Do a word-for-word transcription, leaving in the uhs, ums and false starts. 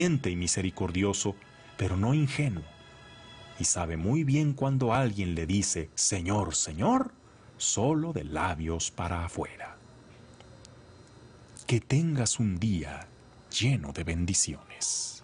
y misericordioso, pero no ingenuo, y sabe muy bien cuando alguien le dice Señor, Señor, solo de labios para afuera. Que tengas un día lleno de bendiciones.